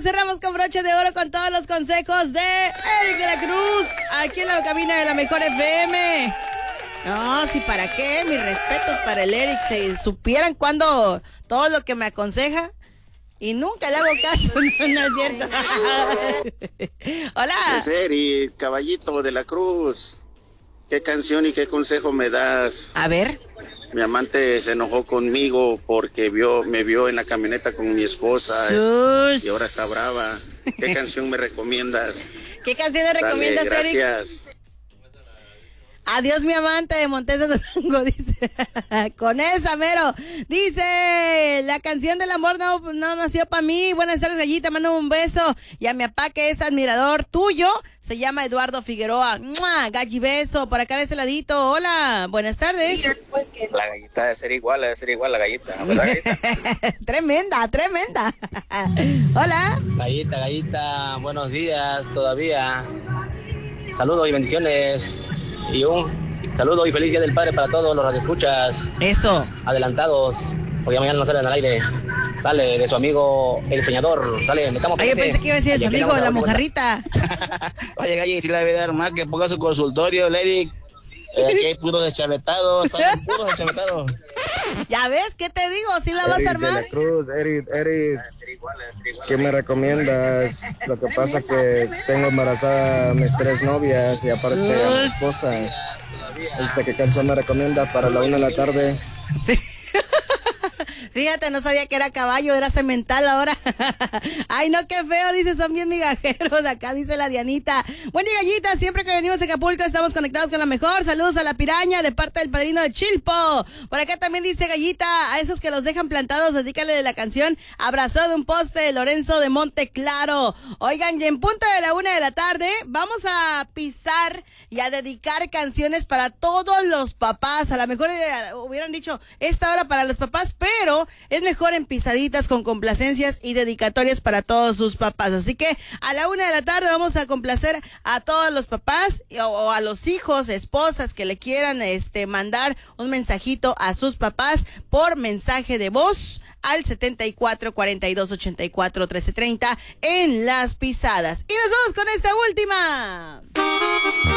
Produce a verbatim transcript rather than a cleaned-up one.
cerramos con broche de oro con todos los consejos de Eric de la Cruz, aquí en la cabina de la Mejor F M. No, sí, ¿para qué? Mis respetos para el Eric. Si supieran cuando todo lo que me aconseja y nunca le hago caso, no, no es cierto. Hola. Es Eric, caballito de la Cruz. ¿Qué canción y qué consejo me das? A ver. Mi amante se enojó conmigo porque vio, me vio en la camioneta con mi esposa eh, y ahora está brava. ¿Qué canción me recomiendas? ¿Qué canción le recomiendas, Dale, Eric? Gracias. Adiós, mi amante de Montes de Durango, dice. Con esa, mero. Dice, la canción del amor no, no nació para mí. Buenas tardes, gallita, mando un beso. Y a mi papá, que es admirador tuyo, se llama Eduardo Figueroa. ¡Mua! Galli beso, por acá de ese ladito. Hola, buenas tardes. La gallita debe ser igual, debe ser igual la gallita, ¿verdad, gallita? Tremenda, tremenda. Hola. Gallita, gallita, buenos días todavía. Saludos y bendiciones. Y un saludo y feliz Día del Padre para todos los radioescuchas. Eso. Adelantados, porque mañana no salen al aire. Sale de su amigo el diseñador. Sale, me estamos. Ay, yo pensé que iba a decir de su amigo, la mojarrita. Oye, Galli, si le debe dar más que ponga su consultorio, Lady. Eh, aquí hay puros deschavetados, salen puros deschavetados. Ya ves, ¿qué te digo? ¿Sí la vas Eric a armar? de la Cruz, Eric, Eric, ¿qué me recomiendas? Lo que pasa que tengo embarazada a mis tres novias y aparte a mi esposa. Este, ¿qué canción me recomienda para la una de la tarde? Fíjate, no sabía que era caballo, era cemental ahora. Ay, no, qué feo, dice, son bien migajeros. Acá dice la Dianita. Bueno, y gallita, siempre que venimos a Acapulco estamos conectados con la mejor. Saludos a la piraña de parte del padrino de Chilpo. Por acá también dice gallita, a esos que los dejan plantados, dedícale de la canción Abrazado de un poste de Lorenzo de Monte Claro. Oigan, y en punto de la una de la tarde vamos a pisar y a dedicar canciones para todos los papás. A lo mejor eh, hubieran dicho esta hora para los papás, pero es mejor en pisaditas con complacencias y dedicatorias para todos sus papás. Así que a la una de la tarde vamos a complacer a todos los papás o, o a los hijos, esposas que le quieran este mandar un mensajito a sus papás por mensaje de voz al setenta y cuatro, cuarenta y dos, ochenta y cuatro, trece treinta en Las Pisadas. Y nos vamos con esta última.